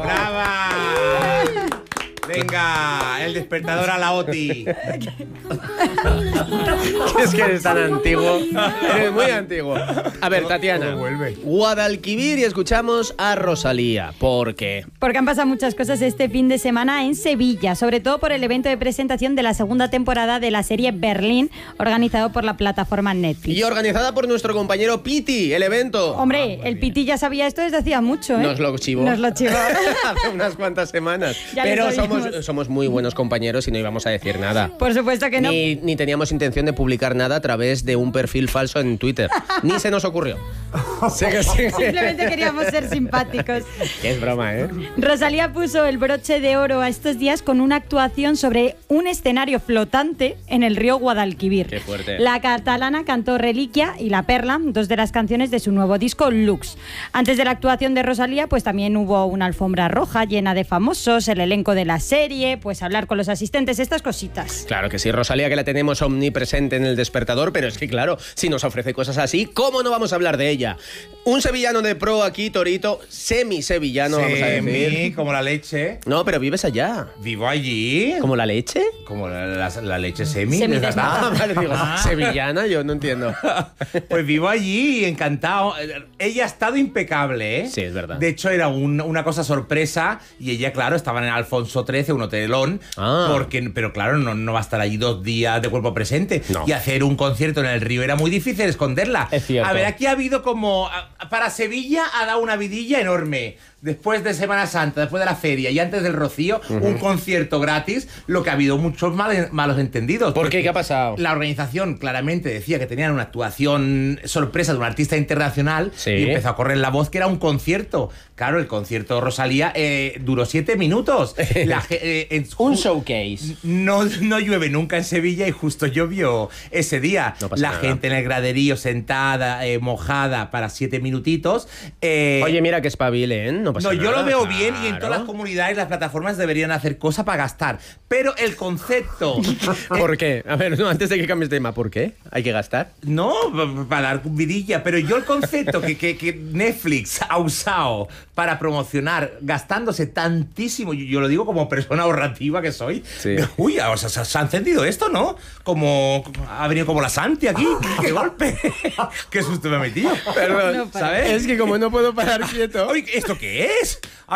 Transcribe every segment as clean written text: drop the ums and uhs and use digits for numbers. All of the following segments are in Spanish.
¡Brava! Venga, el despertador a la OTI. Es que eres tan antiguo. Eres muy antiguo. A ver, Tatiana. Guadalquivir y escuchamos a Rosalía. ¿Por qué? Porque han pasado muchas cosas este fin de semana en Sevilla, sobre todo por el evento de presentación de la segunda temporada de la serie Berlín, organizado por la plataforma Netflix. Y organizada por nuestro compañero Piti, el evento. Hombre, el Piti ya sabía esto desde hacía mucho, ¿eh? Nos lo chivó. Hace unas cuantas semanas. Ya pero lo somos muy buenos compañeros y no íbamos a decir nada. Por supuesto que no. Ni teníamos intención de publicar nada a través de un perfil falso en Twitter. Ni se nos ocurrió. Simplemente queríamos ser simpáticos. Es broma, ¿eh? Rosalía puso el broche de oro a estos días con una actuación sobre un escenario flotante en el río Guadalquivir. Qué fuerte. La catalana cantó Reliquia y La Perla, dos de las canciones de su nuevo disco Lux. Antes de la actuación de Rosalía, pues también hubo una alfombra roja llena de famosos, el elenco de la serie, pues hablar con los asistentes, estas cositas. Claro que sí, Rosalía, que la tenemos omnipresente en el despertador, pero es que claro, si nos ofrece cosas así, ¿cómo no vamos a hablar de ella? Un sevillano de pro aquí, Torito, semi-sevillano, vamos a decir. Como la leche. No, pero vives allá. ¿Vivo allí? ¿Como la leche? Como la leche semi. Vale, digo, sevillana, yo no entiendo. Pues vivo allí, encantado. Ella ha estado impecable, ¿eh? Sí, es verdad. De hecho, era una cosa sorpresa y ella, claro, estaba en Alfonso XIII, un hotelón, pero claro, no va a estar allí 2 días de cuerpo presente. No. Y hacer un concierto en el río era muy difícil esconderla. Es cierto. A ver, aquí ha habido como... Para Sevilla ha dado una vidilla enorme. Después de Semana Santa, después de la feria y antes del Rocío, un concierto gratis, lo que ha habido muchos malos entendidos. ¿Por qué? ¿Qué ha pasado? La organización claramente decía que tenían una actuación sorpresa de un artista internacional y empezó a correr la voz que era un concierto. Claro, el concierto de Rosalía duró 7 minutos. Un showcase. No llueve nunca en Sevilla y justo llovió ese día. No pasa la nada. gente en el graderío sentada, mojada para 7 minutitos. Oye, mira que espabile, ¿eh? No pasa nada. Yo lo veo claro. bien y en todas las comunidades, las plataformas deberían hacer cosas para gastar. Pero el concepto... ¿Por qué? A ver, no, antes de que cambies de tema, ¿por qué? ¿Hay que gastar? No, para dar vidilla, pero yo el concepto que Netflix ha usado para promocionar gastándose tantísimo, yo lo digo como persona ahorrativa que soy, uy, o sea, se ha encendido esto, ¿no? Como ha venido como la Santi aquí, ¡qué golpe! ¡Qué susto me ha metido! Perdón, ¿sabes? Es que como no puedo parar quieto... Oye, ¿esto qué es?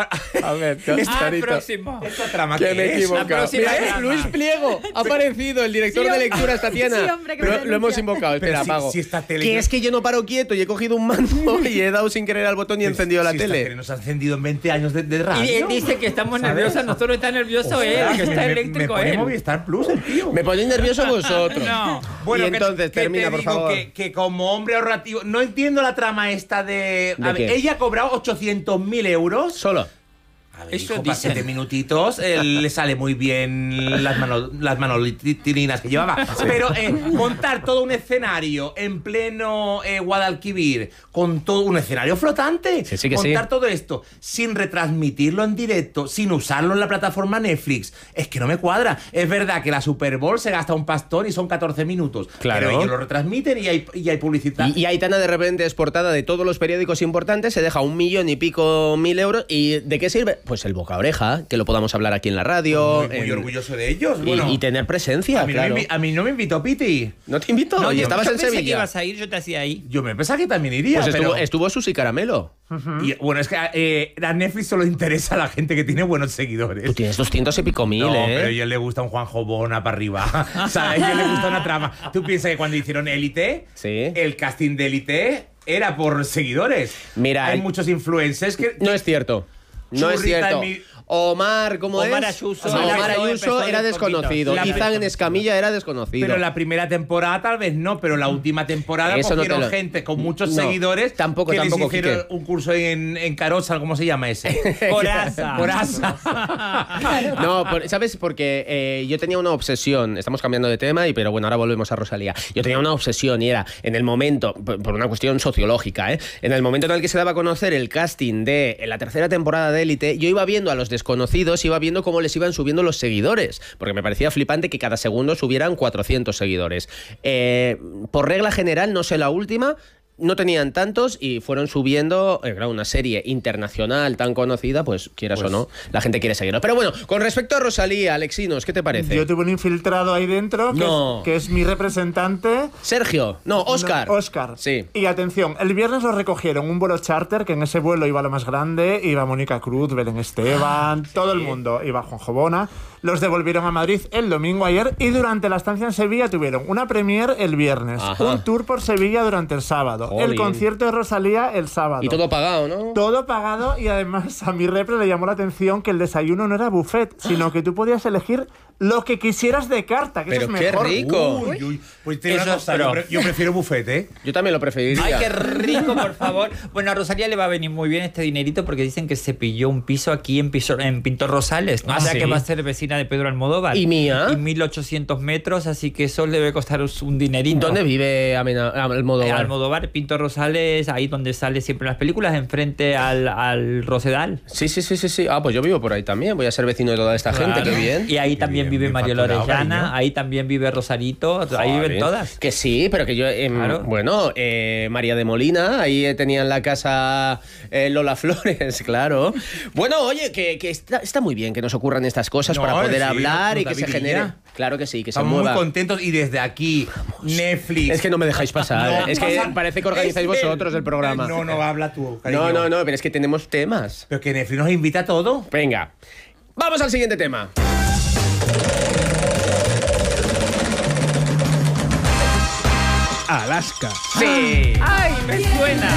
A ver, próximo. ¿Esta trama que qué me he es? equivocado. próxima Mira, trama. Luis Pliego ha aparecido, el director de lecturas, Tatiana. Sí, hombre, que me lo denuncia. hemos invocado, espera, Pero apago. si esta tele que no- es que yo no paro quieto y he cogido un mando y he dado sin querer al botón y he encendido la Si esta tele. nos ha encendido en 20 años de Y radio. él dice que estamos ¿Sabes? nerviosos, nosotros está nervioso él, que está eléctrico me pone él. Movistar Plus el tío. Me ponéis nervioso vosotros. No. Bueno, y entonces, que termina, te por digo favor. que como hombre ahorrativo, no entiendo la trama esta de... ¿De A ver, qué? ella ha cobrado 800.000 euros. Solo. A ver, Eso hijo, para dicen. 7 minutitos le sale muy bien las manolitirinas que llevaba. Pero montar todo un escenario en pleno Guadalquivir, con todo un escenario flotante, Sí, que montar sí. todo esto sin retransmitirlo en directo, sin usarlo en la plataforma Netflix, es que no me cuadra. Es verdad que la Super Bowl se gasta un pastón y son 14 minutos. Claro. Pero ellos lo retransmiten y hay publicidad. Y Aitana de repente es portada de todos los periódicos importantes, se deja 1.000.000 y pico euros. ¿Y de qué sirve? Pues el boca a oreja, que lo podamos hablar aquí en la radio. Muy orgulloso de ellos. Y, Bueno, y tener presencia, a mí, claro. a mí no me invitó Piti. ¿No te invito? No, y yo estabas en pensé que Sevilla. ibas a ir, yo te hacía ahí. Yo me pensaba que también iría, Pues pero... estuvo Susi Caramelo. Y, bueno, es que a Netflix solo interesa a la gente que tiene buenos seguidores. Tú tienes 200 y pico mil, No, ¿eh? pero a ellos le gusta un Juanjo Bona para arriba. O sea, a ellos les gusta una trama. ¿Tú piensas que cuando hicieron Élite, Sí. el casting de Élite era por seguidores? Mira, hay muchos influencers que... No es cierto. No es Churrita cierto. en mi- Omar, ¿cómo Omar es? Ayuso. Omar Ayuso Ayuso empezó era de desconocido. poquito. Izan en Escamilla era desconocido. Pero la primera temporada tal vez no, pero la última temporada Eso no te cogieron lo- gente con muchos No, seguidores tampoco, que les tampoco, hicieron Quique. un curso en Carosa, ¿cómo se llama ese? Coraza. Coraza. No, ¿sabes? Porque yo tenía una obsesión. Estamos cambiando de tema, pero bueno, ahora volvemos a Rosalía. Yo tenía una obsesión y era en el momento, por una cuestión sociológica, en el momento en el que se daba a conocer el casting de la tercera temporada de Élite, yo iba viendo a los desconocidos, iba viendo cómo les iban subiendo los seguidores, porque me parecía flipante que cada segundo subieran 400 seguidores. Por regla general, no sé la última, no tenían tantos y fueron subiendo, claro, una serie internacional tan conocida, pues quieras o no, la gente quiere seguirlo. Pero bueno, con respecto a Rosalía, Alexinos, ¿qué te parece? Yo tuve un infiltrado ahí dentro que es mi representante. Sergio, Óscar. No, Óscar. Sí. Y atención, el viernes lo recogieron un vuelo charter, que en ese vuelo iba lo más grande, iba Mónica Cruz, Belén Esteban, todo el mundo, iba Juanjo Bona. Los devolvieron a Madrid el domingo ayer y durante la estancia en Sevilla tuvieron una premier el viernes, un tour por Sevilla durante el sábado, el concierto de Rosalía el sábado. Y todo pagado, ¿no? Todo pagado, y además a mi repre le llamó la atención que el desayuno no era buffet, sino que tú podías elegir lo que quisieras de carta, que pero eso es mejor. ¡Qué rico! Pues te digo una cosa, yo prefiero buffet, ¿eh? Yo también lo preferiría. ¡Ay, qué rico, por favor! Bueno, a Rosalía le va a venir muy bien este dinerito porque dicen que se pilló un piso aquí en Pintor Rosales, ¿no? O sea, que va a ser vecina de Pedro Almodóvar. ¿Y mía? Y 1.800 metros, así que eso le debe costar un dinerito. ¿Dónde vive Almodóvar? Almodóvar, Pintor Rosales, ahí donde sale siempre las películas, enfrente al Rosedal. Sí. Ah, pues yo vivo por ahí también. Voy a ser vecino de toda esta gente, qué bien. Y ahí también vive Mario Lorellana, ahí también vive Rosarito, ahí viven todas. Que sí, pero que yo... Claro. Bueno, María de Molina, ahí tenían la casa Lola Flores, claro. Bueno, oye, que está muy bien que nos ocurran estas cosas para poder hablar y que se genere... Claro que sí, que Estamos se mueva. muy contentos y desde aquí, Netflix... Es que no me dejáis pasar. No, es que parece que organizáis vosotros el programa. No, habla tú, cariño. No, pero es que tenemos temas. Pero que Netflix nos invita a todo. Venga, vamos al siguiente tema. Alaska. Sí. ¡Ay, me suena!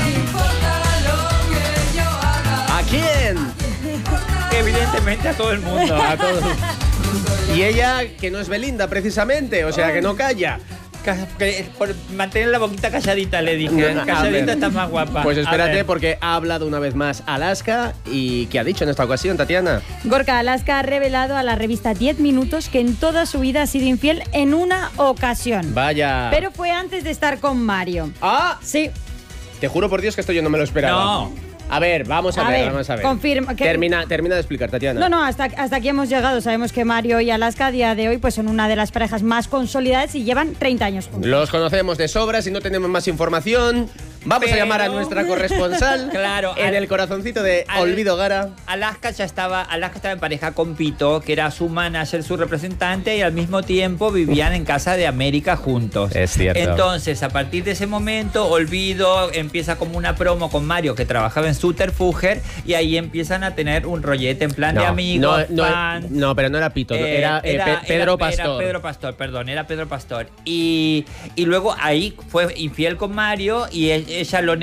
¿A quién? Evidentemente a todo el mundo. A todos. Y ella, que no es Belinda, precisamente, o sea, que no calla. Por mantener la boquita calladita, le dije. No, Calladita está más guapa. Pues A espérate, ver. porque ha hablado una vez más Alaska. ¿Y qué ha dicho en esta ocasión, Tatiana? Gorka Alaska ha revelado a la revista 10 Minutos que en toda su vida ha sido infiel en una ocasión. Vaya. Pero fue antes de estar con Mario. ¡Ah! Sí. Te juro por Dios que esto yo no me lo esperaba. No. A ver, vamos a ver. Confirma que... Termina de explicar, Tatiana. No, hasta aquí hemos llegado. Sabemos que Mario y Alaska a día de hoy pues son una de las parejas más consolidadas y llevan 30 años juntos. Los conocemos de sobra, si no tenemos más información. Vamos a llamar a nuestra corresponsal. Claro, en el corazoncito de Olvido Gara. Alaska estaba en pareja con Pito, que era su manager, su representante, y al mismo tiempo vivían en Casa de América juntos. Es cierto. Entonces, a partir de ese momento, Olvido empieza como una promo con Mario, que trabajaba en Subterfuge, y ahí empiezan a tener un rollete en plan de amigos, fans. No, pero no era Pito, era Pedro Pastor. Era Pedro Pastor. Y luego ahí fue infiel con Mario y ella lo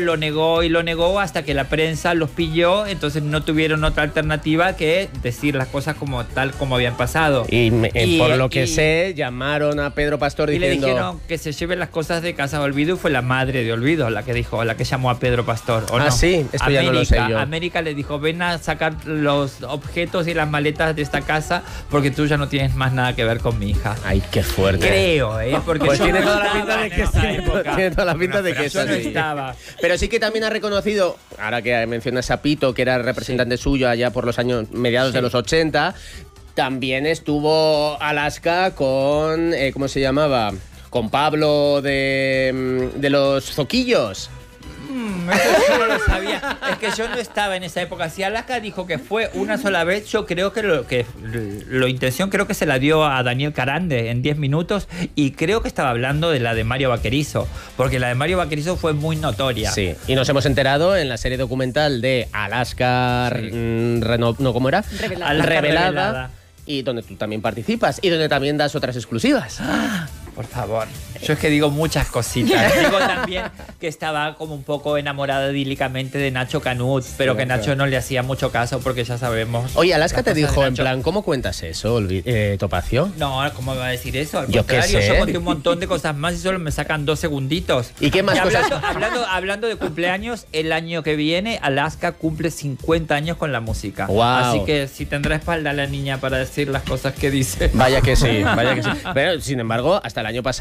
negó hasta que la prensa los pilló, entonces no tuvieron otra alternativa que decir las cosas como tal como habían pasado. Y por lo que sé, llamaron a Pedro Pastor diciendo... Y le dijeron que se lleven las cosas de casa de Olvido, y fue la madre de Olvido la que llamó a Pedro Pastor. ¿O no? Sí, esto ya no lo sé yo. América le dijo, ven a sacar los objetos y las maletas de esta casa porque tú ya no tienes más nada que ver con mi hija. Ay, qué fuerte. Creo, porque pues yo tiene no toda la estaba pinta de en que esa sí. época. Tiene toda la pinta de que es Yo no así. estaba. Pero sí que también ha reconocido, ahora que mencionas a Pito, que era representante suyo allá por los años mediados de los 80, también estuvo Alaska con, ¿cómo se llamaba? Con Pablo de los Zoquillos. Eso yo no lo sabía. Es que yo no estaba en esa época. Si Alaska dijo que fue una sola vez, yo creo que la intención creo que se la dio a Daniel Carande en 10 minutos, y creo que estaba hablando de la de Mario Vaquerizo, porque la de Mario Vaquerizo fue muy notoria. Sí, y nos hemos enterado en la serie documental de Alaska, ¿cómo era? Revelada. Y donde tú también participas y donde también das otras exclusivas. Por favor. Yo es que digo muchas cositas. Digo también que estaba como un poco enamorada idílicamente de Nacho Canut, pero que Nacho no le hacía mucho caso porque ya sabemos. Oye, Alaska te dijo en Nacho. plan, ¿cómo cuentas eso, Topacio? No, ¿cómo va a decir eso? Al Yo qué contrario, sé. yo conté un montón de cosas más y solo me sacan 2 segunditos. ¿Y qué más cosas? Hablando de cumpleaños, el año que viene Alaska cumple 50 años con la música. Wow. Así que si tendrá espalda la niña para decir las cosas que dice. Vaya que sí, vaya que sí. Pero, sin embargo, hasta el año pasado no nos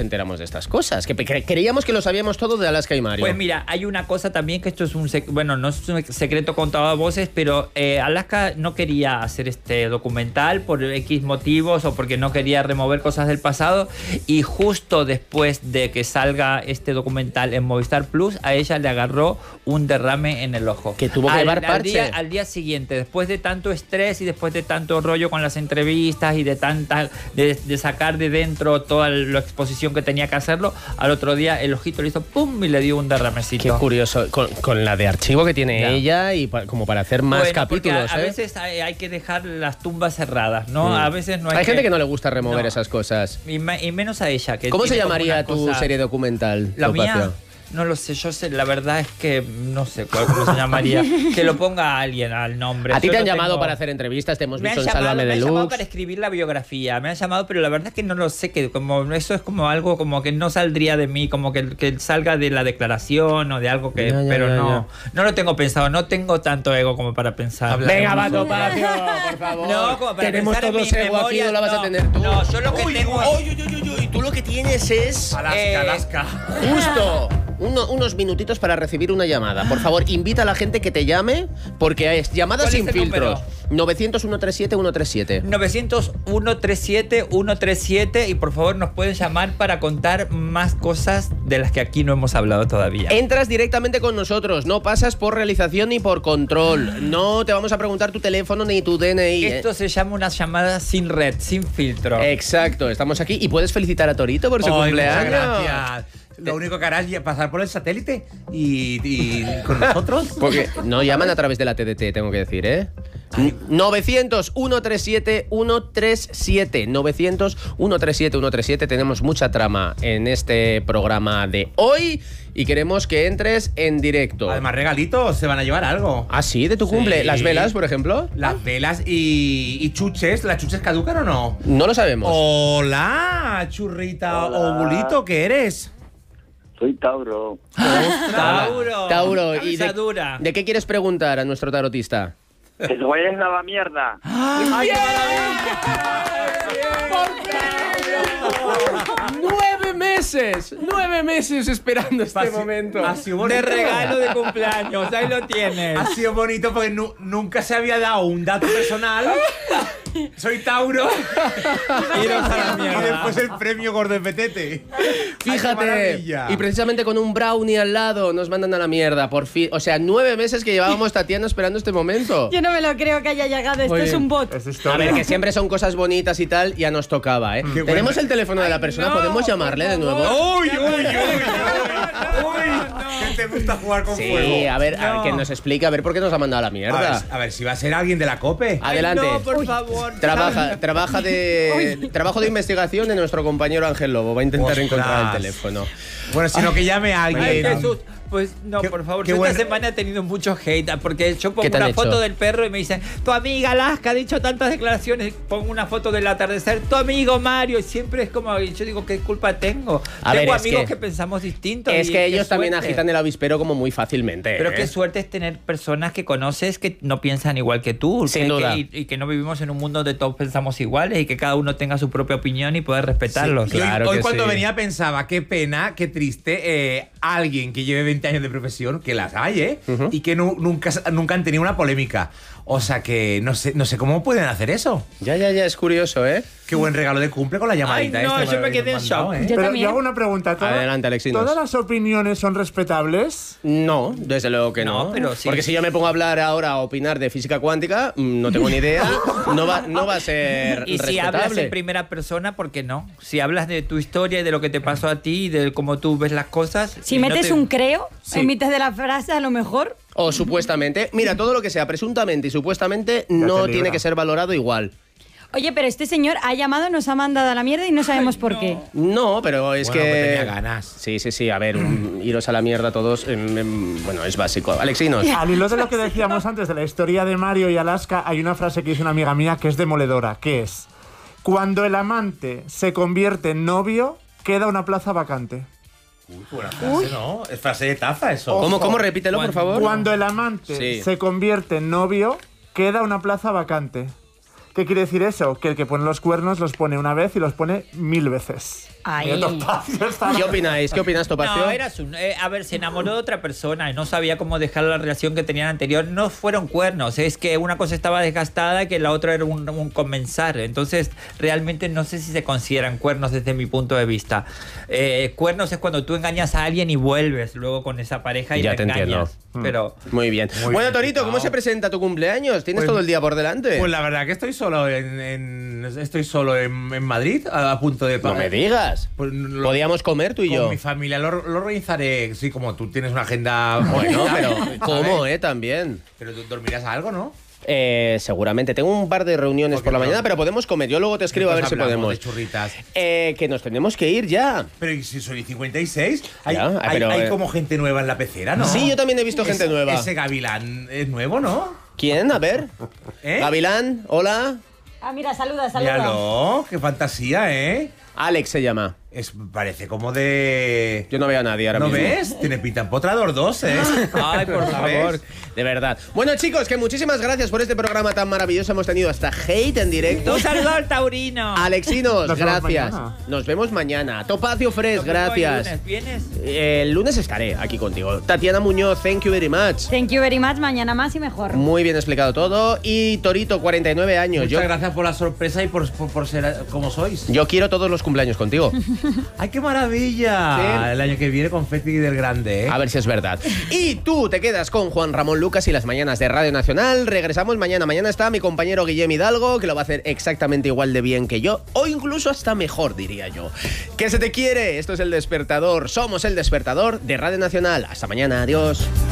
enteramos de estas cosas? Que creíamos que lo sabíamos todo de Alaska y Mario. Pues mira, hay una cosa también que esto es bueno, no es un secreto contado a voces, pero Alaska no quería hacer este documental por X motivos o porque no quería remover cosas del pasado, y justo después de que salga este documental en Movistar Plus, a ella le agarró un derrame en el ojo. Que tuvo que llevar parche. Al día siguiente, después de tanto estrés y después de tanto rollo con las entrevistas y de sacar de dentro toda la exposición que tenía que hacerlo, al otro día el ojito le hizo pum y le dio un derramecito. Qué curioso, con la de archivo que tiene ella y como para hacer más capítulos. A veces hay que dejar las tumbas cerradas, ¿no? A veces no hay gente que no le gusta remover esas cosas. Y menos a ella. Que ¿Cómo se llamaría tu serie documental? La mía. No lo sé, yo sé, la verdad es que no sé cómo se llamaría. Que lo ponga alguien al nombre. A ti te han llamado para hacer entrevistas, te hemos visto en Sálvame Deluxe. Me han llamado para escribir la biografía, me han llamado, pero la verdad es que no lo sé, que como eso es como algo como que no saldría de mí, como que salga de la declaración o de algo que... No lo tengo pensado, no tengo tanto ego como para pensar. Venga, Pato Pacio, por favor. No, como para tenemos pensar todos ego aquí, no la vas a tener tú. No, yo lo que tengo... Y tú lo que tienes es... Alaska. Justo. Unos minutitos para recibir una llamada. Por favor, invita a la gente que te llame, porque es llamadas sin filtros. 900-137-137. 900-137-137, y por favor nos pueden llamar para contar más cosas de las que aquí no hemos hablado todavía. Entras directamente con nosotros, no pasas por realización ni por control. No te vamos a preguntar tu teléfono ni tu DNI. Esto se llama una llamada sin red, sin filtro. Exacto, estamos aquí y puedes felicitar a Torito por su cumpleaños. Muchas gracias. Lo único que harás es pasar por el satélite y con nosotros. Porque no llaman a través de la TDT, tengo que decir, ¿eh? 900-137-137. 900-137-137. Tenemos mucha trama en este programa de hoy y queremos que entres en directo. Además, regalitos, se van a llevar algo. ¿Ah, sí? ¿De tu cumple? ¿Las velas, por ejemplo? Las velas y chuches. ¿Las chuches caducan o no? No lo sabemos. Hola, churrita o bulito, ¿qué eres? Soy Tauro. Tauro. ¿Y dura. de qué quieres preguntar a nuestro tarotista? Que se vayan a la mierda. ¡Ay, qué maravilla! 9 meses esperando este momento. De regalo de cumpleaños, ahí lo tienes. Ha sido bonito porque nunca se había dado un dato personal. Soy Tauro. Iros a la mierda. Y después el premio Gordo de Petete. Fíjate, y precisamente con un brownie al lado nos mandan a la mierda, por fin. O sea, 9 meses que llevábamos Tatiana esperando este momento. Yo no me lo creo que haya llegado, esto es un bot. A ver, que siempre son cosas bonitas y tal, ya nos tocaba, ¿eh? Tenemos el teléfono de la persona, ¿podemos llamarle de nuevo? ¡Uy! ¿Qué te gusta jugar con fuego? Sí, a ver, que nos explique, a ver por qué nos ha mandado a la mierda. A ver si va a ser alguien de la COPE. Adelante. No, por favor. Trabajo de investigación de nuestro compañero Ángel Lobo. Va a intentar encontrar el teléfono. Bueno, sino que llame a alguien. Ay, Jesús. Pues no, por favor. Esta semana he tenido mucho hate porque yo pongo una foto del perro y me dicen, tu amiga Alaska ha dicho tantas declaraciones. Pongo una foto del atardecer, tu amigo Mario. Y siempre es como, yo digo, ¿qué culpa tengo? Tengo amigos que pensamos distintos. Es que ellos también agitan el avispero como muy fácilmente. Pero qué suerte es tener personas que conoces que no piensan igual que tú. Sin duda. Y que no vivimos en un mundo donde todos pensamos iguales y que cada uno tenga su propia opinión y poder respetarlos. Sí, claro. Hoy cuando venía pensaba, qué pena, qué triste, alguien que lleve 20 años de profesión, que las hay, y que nunca han tenido una polémica. O sea que no sé cómo pueden hacer eso. Ya, es curioso, ¿eh? Qué buen regalo de cumple con la llamadita. Ay, no, yo me quedé en shock. Pero yo hago una pregunta. Adelante, Alexinos. ¿Todas las opiniones son respetables? No, desde luego que no. Pero sí. Porque si yo me pongo a hablar ahora, a opinar de física cuántica, no tengo ni idea, no va a ser y respetable. Si hablas en primera persona, ¿por qué no? Si hablas de tu historia y de lo que te pasó a ti y de cómo tú ves las cosas... Si metes un creo en mitad de la frase, a lo mejor... O supuestamente. Mira, todo lo que sea presuntamente y supuestamente no tiene que ser valorado igual. Oye, pero este señor ha llamado, nos ha mandado a la mierda y no sabemos por qué. No, pero es que tenía ganas. Sí. A ver, iros a la mierda todos, bueno, es básico. Alexinos. Al hilo de lo que decíamos antes de la historia de Mario y Alaska, hay una frase que dice una amiga mía que es demoledora, que es: cuando el amante se convierte en novio, queda una plaza vacante. Buena frase, ¿no? Es frase de taza eso. ¿Cómo? Repítelo, por favor. Cuando el amante se convierte en novio, queda una plaza vacante. ¿Qué quiere decir eso? Que el que pone los cuernos los pone una vez y los pone 1000 veces. Ay. ¿Qué opináis? ¿Qué opinas, Topacio? No, a ver, se enamoró de otra persona y no sabía cómo dejar la relación que tenían anterior. No fueron cuernos, es que una cosa estaba desgastada y que la otra era un comenzar. Entonces, realmente no sé si se consideran cuernos desde mi punto de vista. Cuernos es cuando tú engañas a alguien y vuelves luego con esa pareja y Ya la te engañas. entiendo. Pero Muy bien. Bueno, bien Torito, ¿cómo explicado. se presenta tu cumpleaños? ¿Tienes Pues- todo el día por delante? Pues la verdad que estoy solo en Madrid, a punto de No me digas. Pues Podíamos comer tú y con yo. mi familia lo organizaré. Sí, como tú tienes una agenda. Bueno, pero ¿sabes? ¿cómo, también. Pero tú dormirás algo, ¿no? Seguramente. Tengo un par de reuniones ¿Por qué por la no? mañana, pero podemos comer. Yo luego te escribo a ver Pues si hablamos podemos. de churritas. Que nos tenemos que ir ya. Pero ¿y si soy 56? Hay, Ya, hay- pero, hay como gente nueva en la pecera, ¿no? Sí, yo también he visto gente nueva. Ese gavilán es nuevo, ¿no? ¿Quién? A ver. ¿Eh? Gavilán, hola. Ah, mira, saluda. Míralo, qué fantasía, ¿eh? Alex se llama. Parece como de... Yo no veo a nadie ahora ¿No mismo. ves? Tiene pinta empotrador 2, ¿eh? Ay, por ¿Sabes? favor. De verdad. Bueno, chicos, que muchísimas gracias por este programa tan maravilloso. Hemos tenido hasta hate en directo. un saludo al taurino. Alexinos, Nos vemos gracias. mañana. Nos vemos mañana. Topacio Fresh, Nos vemos el gracias. lunes. ¿Vienes? El lunes estaré aquí contigo. Tatiana Muñoz, thank you very much. Thank you very much. Mañana más y mejor. Muy bien explicado todo. Y Torito, 49 años. Muchas gracias por la sorpresa y por ser como sois. Yo quiero todos los cumpleaños contigo. ¡Ay, qué maravilla! Sí. El año que viene confeti del grande, ¿eh? A ver si es verdad. Y tú te quedas con Juan Ramón Lucas y las mañanas de Radio Nacional. Regresamos mañana. Mañana está mi compañero Guillem Hidalgo, que lo va a hacer exactamente igual de bien que yo, o incluso hasta mejor, diría yo. Que se te quiere. Esto es El Despertador. Somos El Despertador de Radio Nacional. Hasta mañana. Adiós.